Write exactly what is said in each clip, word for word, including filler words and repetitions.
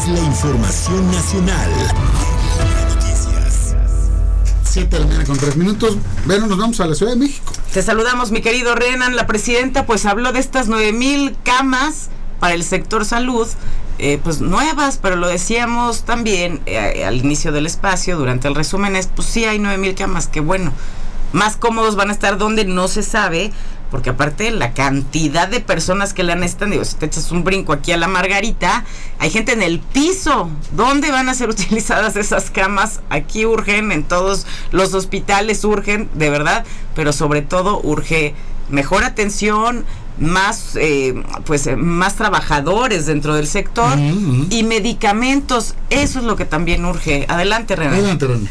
es la información nacional. Noticias. Siete de la mañana con tres minutos. Bueno, nos vamos a la Ciudad de México. Te saludamos, mi querido Renan. La presidenta pues habló de estas nueve mil camas para el sector salud, eh, pues nuevas, pero lo decíamos también eh, al inicio del espacio, durante el resumen, es, pues sí hay nueve mil camas, que bueno, más cómodos van a estar donde no se sabe, porque aparte la cantidad de personas que la necesitan, digo, si te echas un brinco aquí a la Margarita, hay gente en el piso. ¿Dónde van a ser utilizadas esas camas? Aquí urgen, en todos los hospitales urgen, de verdad, pero sobre todo urge mejor atención, más eh, pues eh, más trabajadores dentro del sector uh-huh. y medicamentos. Eso es lo que también urge. Adelante, René. Adelante, René.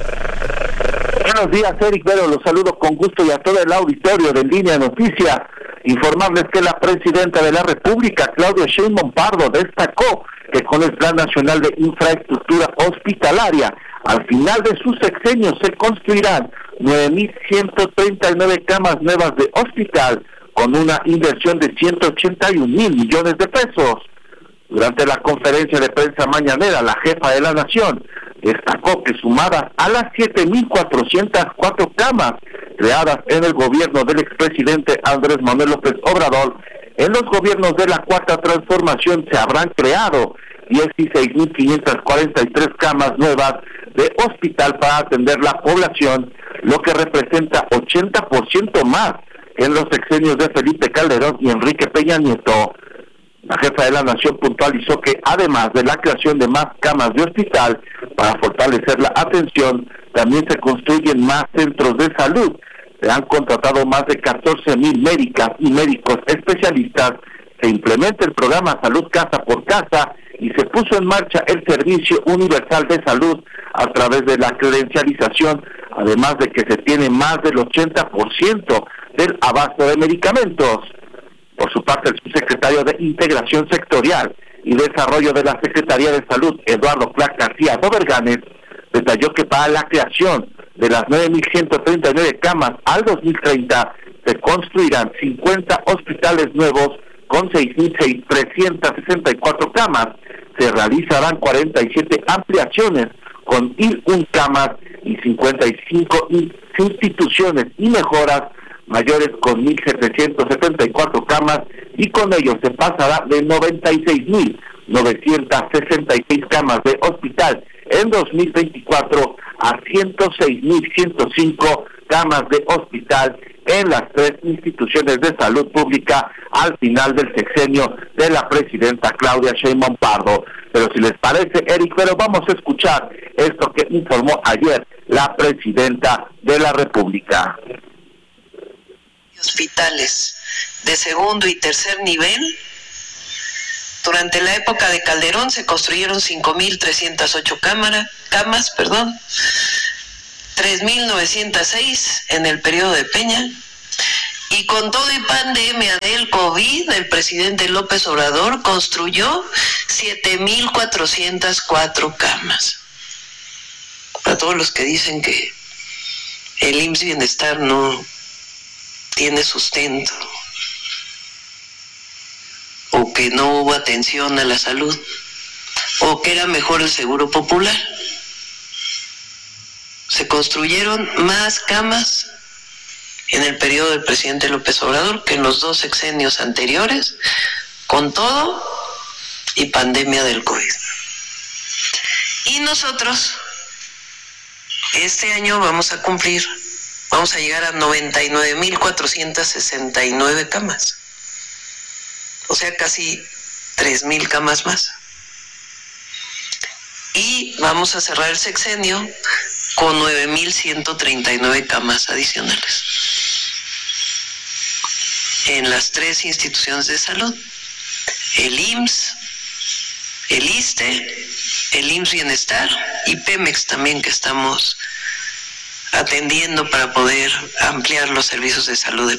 Buenos días, Eric Vero, los saludo con gusto y a todo el auditorio de Línea Noticia. Informarles que la presidenta de la República, Claudia Sheinbaum Pardo, destacó que con el Plan Nacional de Infraestructura Hospitalaria, al final de su sexenio se construirán nueve mil ciento treinta y nueve camas nuevas de hospital, con una inversión de ciento ochenta y un mil millones de pesos. Durante la conferencia de prensa mañanera, la jefa de la Nación destacó que sumadas a las siete mil cuatrocientas cuatro camas creadas en el gobierno del expresidente Andrés Manuel López Obrador, en los gobiernos de la Cuarta Transformación se habrán creado dieciséis mil quinientas cuarenta y tres camas nuevas de hospital para atender la población, lo que representa ochenta por ciento más en los sexenios de Felipe Calderón y Enrique Peña Nieto. La jefa de la Nación puntualizó que además de la creación de más camas de hospital para fortalecer la atención, también se construyen más centros de salud. Se han contratado más de catorce mil médicas y médicos especialistas. Se implementa el programa Salud Casa por Casa y se puso en marcha el Servicio Universal de Salud a través de la credencialización, además de que se tiene más del ochenta por ciento del abasto de medicamentos. Por su parte, el subsecretario de Integración Sectorial y Desarrollo de la Secretaría de Salud, Eduardo Clark García Doberganes, detalló que para la creación de las nueve mil ciento treinta y nueve camas al dos mil treinta se construirán cincuenta hospitales nuevos con seis mil trescientas sesenta y cuatro camas. Se realizarán cuarenta y siete ampliaciones con mil una camas y cincuenta y cinco instituciones y mejoras mayores con mil setecientas setenta y cuatro camas, y con ello se pasará de noventa y seis mil novecientas sesenta y seis camas de hospital en dos mil veinticuatro a ciento seis mil ciento cinco camas de hospital en las tres instituciones de salud pública al final del sexenio de la presidenta Claudia Sheinbaum Pardo. Pero si les parece, Eric, pero vamos a escuchar esto que informó ayer la presidenta de la República. Hospitales de segundo y tercer nivel. Durante la época de Calderón se construyeron cinco mil trescientas ocho cámara, camas, perdón, tres mil novecientas seis en el periodo de Peña, y con todo y pandemia del COVID, el presidente López Obrador construyó siete mil cuatrocientas cuatro camas. Para todos los que dicen que el I M S S Bienestar no tiene sustento, o que no hubo atención a la salud, o que era mejor el seguro popular. Se construyeron más camas en el periodo del presidente López Obrador que en los dos sexenios anteriores, con todo y pandemia del COVID. Y nosotros este año vamos a cumplir, vamos a llegar a noventa y nueve mil cuatrocientas sesenta y nueve camas. O sea, casi tres mil camas más. Y vamos a cerrar el sexenio con nueve mil ciento treinta y nueve camas adicionales en las tres instituciones de salud: el I M S S, el ISSSTE, el I M S S Bienestar y Pemex también, que estamos atendiendo para poder ampliar los servicios de salud.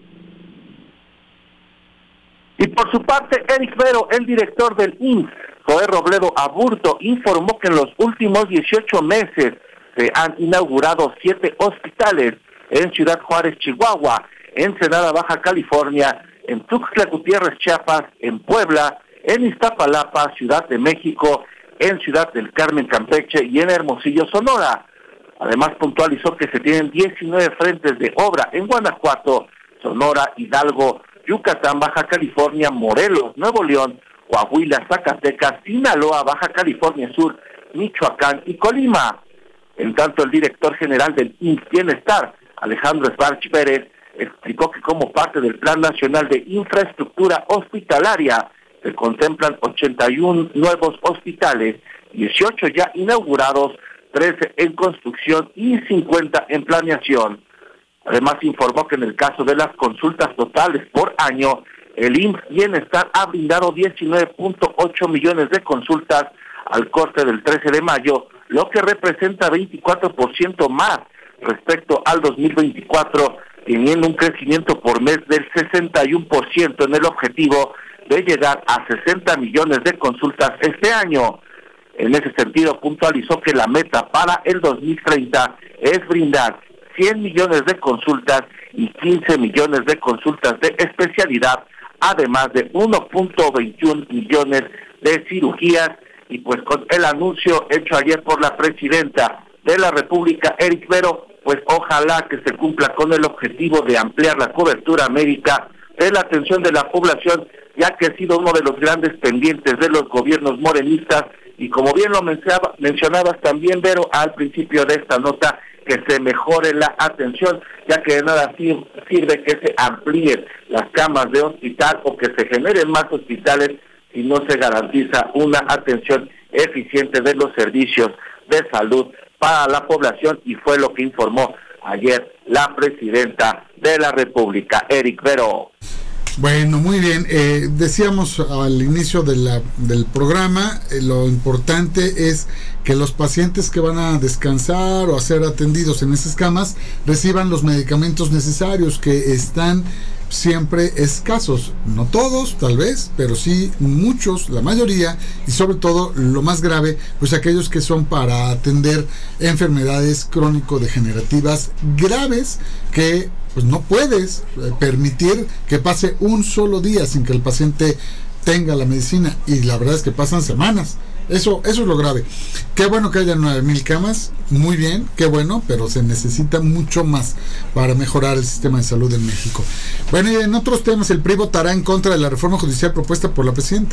Y por su parte, Eric Vero, el director del I M S S, Joé Robledo Aburto, informó que en los últimos dieciocho meses se han inaugurado siete hospitales en Ciudad Juárez, Chihuahua, en Ensenada, Baja California, en Tuxtla Gutiérrez, Chiapas, en Puebla, en Iztapalapa, Ciudad de México, en Ciudad del Carmen, Campeche y en Hermosillo, Sonora. Además puntualizó que se tienen diecinueve frentes de obra en Guanajuato, Sonora, Hidalgo, Yucatán, Baja California, Morelos, Nuevo León, Coahuila, Zacatecas, Sinaloa, Baja California Sur, Michoacán y Colima. En tanto, el director general del I M S S Bienestar, Alejandro Sbarch Pérez, explicó que como parte del Plan Nacional de Infraestructura Hospitalaria se contemplan ochenta y uno nuevos hospitales, dieciocho ya inaugurados, trece en construcción y cincuenta en planeación. Además informó que en el caso de las consultas totales por año, el I M S S Bienestar ha brindado diecinueve punto ocho millones de consultas al corte del trece de mayo, lo que representa veinticuatro por ciento más respecto al dos mil veinticuatro, teniendo un crecimiento por mes del sesenta y uno por ciento en el objetivo de llegar a sesenta millones de consultas este año. En ese sentido, puntualizó que la meta para el dos mil treinta es brindar cien millones de consultas y quince millones de consultas de especialidad, además de uno punto veintiuno millones de cirugías. Y pues con el anuncio hecho ayer por la presidenta de la República, Eric Vero, pues ojalá que se cumpla con el objetivo de ampliar la cobertura médica de la atención de la población, ya que ha sido uno de los grandes pendientes de los gobiernos morenistas, y como bien lo mencionaba, mencionabas también, Vero, al principio de esta nota, que se mejore la atención, ya que de nada sirve que se amplíen las camas de hospital o que se generen más hospitales si no se garantiza una atención eficiente de los servicios de salud para la población, y fue lo que informó ayer la presidenta de la República, Eric Vero. Bueno, muy bien. Eh, decíamos al inicio de la, del programa, eh, lo importante es que los pacientes que van a descansar o a ser atendidos en esas camas reciban los medicamentos necesarios, que están siempre escasos, no todos tal vez, pero sí muchos, la mayoría, y sobre todo lo más grave, pues aquellos que son para atender enfermedades crónico-degenerativas graves, que pues no puedes permitir que pase un solo día sin que el paciente tenga la medicina, y la verdad es que pasan semanas. Eso, eso es lo grave. Qué bueno que haya nueve mil camas, muy bien, qué bueno, pero se necesita mucho más para mejorar el sistema de salud en México. Bueno, y en otros temas, el P R I votará en contra de la reforma judicial propuesta por la presidenta.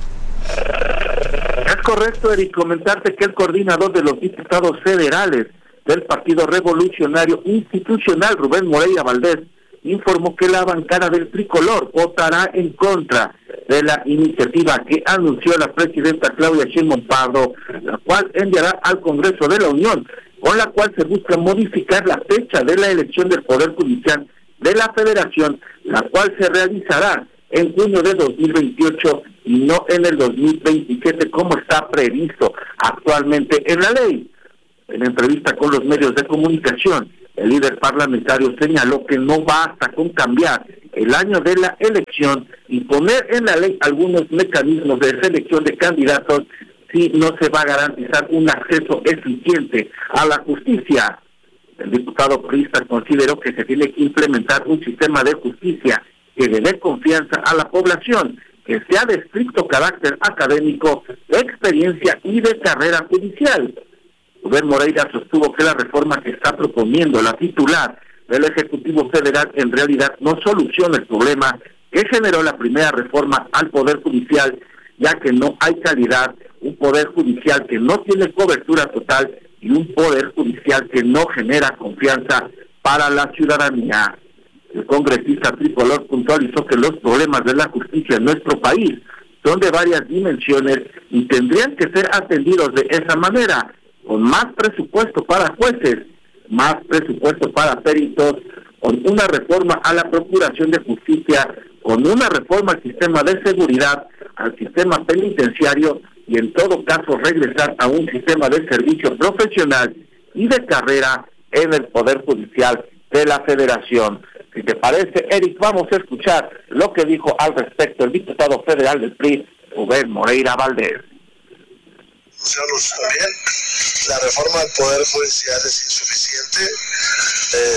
Es correcto, Eric, comentarte que el coordinador de los diputados federales del Partido Revolucionario Institucional, Rubén Moreira Valdés, informó que la bancada del tricolor votará en contra de la iniciativa que anunció la presidenta Claudia Sheinbaum Pardo, la cual enviará al Congreso de la Unión, con la cual se busca modificar la fecha de la elección del Poder Judicial de la Federación, la cual se realizará en junio de dos mil veintiocho y no en el dos mil veintisiete, como está previsto actualmente en la ley. En entrevista con los medios de comunicación, el líder parlamentario señaló que no basta con cambiar el año de la elección y poner en la ley algunos mecanismos de selección de candidatos si no se va a garantizar un acceso eficiente a la justicia. El diputado priista consideró que se tiene que implementar un sistema de justicia que le dé confianza a la población, que sea de estricto carácter académico, de experiencia y de carrera judicial. Rubén Moreira sostuvo que la reforma que está proponiendo la titular del Ejecutivo Federal en realidad no soluciona el problema que generó la primera reforma al Poder Judicial, ya que no hay calidad, un Poder Judicial que no tiene cobertura total y un Poder Judicial que no genera confianza para la ciudadanía. El congresista tricolor puntualizó que los problemas de la justicia en nuestro país son de varias dimensiones y tendrían que ser atendidos de esa manera, con más presupuesto para jueces, más presupuesto para peritos, con una reforma a la Procuración de Justicia, con una reforma al sistema de seguridad, al sistema penitenciario, y en todo caso regresar a un sistema de servicio profesional y de carrera en el Poder Judicial de la Federación. Si te parece, Eric, vamos a escuchar lo que dijo al respecto el diputado federal del P R I, Rubén Moreira Valdés. También la reforma del Poder Judicial es insuficiente. Eh,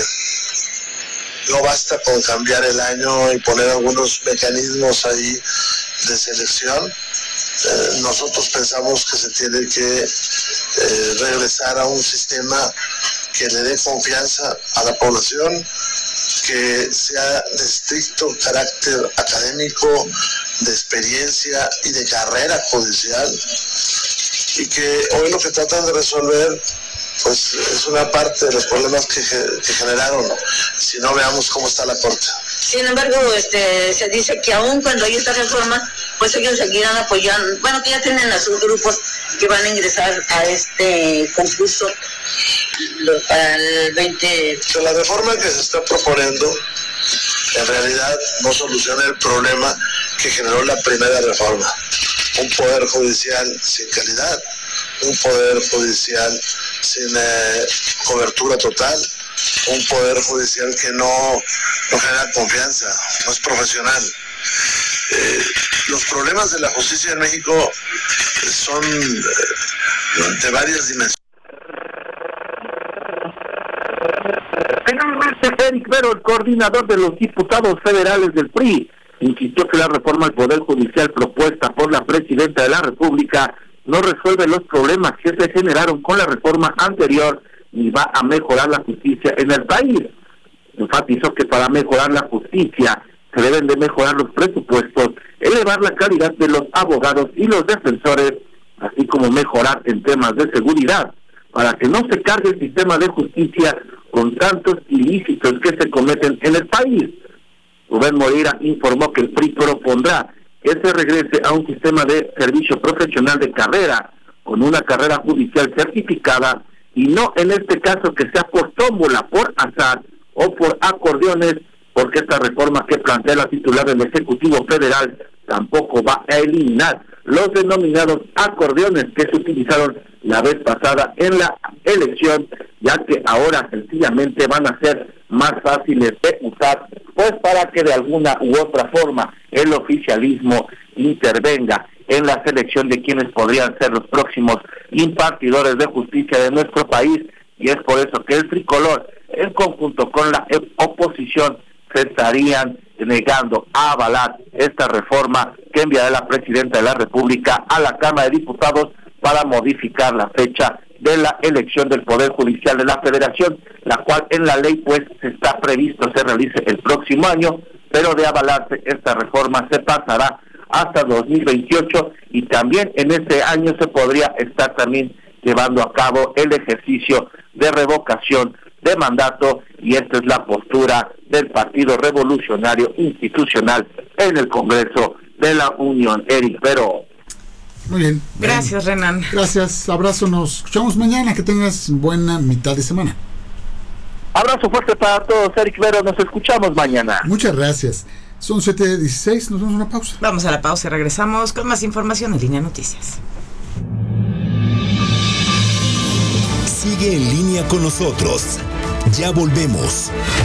no basta con cambiar el año y poner algunos mecanismos ahí de selección. Eh, nosotros pensamos que se tiene que eh, regresar a un sistema que le dé confianza a la población, que sea de estricto carácter académico, de experiencia y de carrera judicial, y que hoy lo que tratan de resolver pues es una parte de los problemas que, que generaron. Si no, veamos cómo está la Corte. Sin embargo, este, se dice que aún cuando hay esta reforma, pues ellos seguirán apoyando, bueno, que ya tienen a sus grupos que van a ingresar a este concurso para el veinte. Que la reforma que se está proponiendo en realidad no soluciona el problema que generó la primera reforma. Un poder judicial sin calidad, un poder judicial sin eh, cobertura total, un poder judicial que no, no genera confianza, no es profesional. Eh, los problemas de la justicia en México son eh, de varias dimensiones. Finalmente, Eric Vero, el coordinador de los diputados federales del P R I, insistió que la reforma al Poder Judicial propuesta por la Presidenta de la República no resuelve los problemas que se generaron con la reforma anterior ni va a mejorar la justicia en el país. Enfatizó que para mejorar la justicia se deben de mejorar los presupuestos, elevar la calidad de los abogados y los defensores, así como mejorar en temas de seguridad, para que no se cargue el sistema de justicia con tantos ilícitos que se cometen en el país. Rubén Moreira informó que el P R I propondrá que se regrese a un sistema de servicio profesional de carrera, con una carrera judicial certificada, y no en este caso que sea por tómbola, por azar o por acordeones, porque esta reforma que plantea la titular del Ejecutivo Federal tampoco va a eliminar los denominados acordeones que se utilizaron la vez pasada en la elección, ya que ahora sencillamente van a ser más fáciles de usar, pues para que de alguna u otra forma el oficialismo intervenga en la selección de quienes podrían ser los próximos impartidores de justicia de nuestro país, y es por eso que el tricolor, en conjunto con la oposición, se estarían negando a avalar esta reforma que enviará la Presidenta de la República a la Cámara de Diputados para modificar la fecha de la elección del Poder Judicial de la Federación, la cual en la ley pues se está previsto se realice el próximo año, pero de avalarse esta reforma se pasará hasta dos mil veintiocho, y también en ese año se podría estar también llevando a cabo el ejercicio de revocación de mandato, y esta es la postura del Partido Revolucionario Institucional en el Congreso de la Unión. Eric Vero. Muy bien. Gracias, bien. Renan. Gracias, abrazo, nos escuchamos mañana, que tengas buena mitad de semana. Abrazo fuerte para todos, Eric Vero, nos escuchamos mañana. Muchas gracias. Son siete dieciséis, nos vamos a una pausa. Vamos a la pausa y regresamos con más información en Línea Noticias. Sigue en línea con nosotros. Ya volvemos.